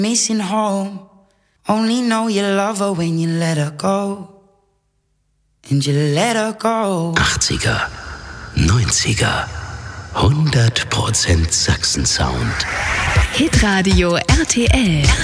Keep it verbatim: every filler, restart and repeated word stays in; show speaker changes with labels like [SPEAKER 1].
[SPEAKER 1] Missing home. Only know you love her when you let her go. And you let her go.
[SPEAKER 2] achtziger, neunziger, hundert Prozent Sachsen-Sound.
[SPEAKER 3] Hitradio R T L.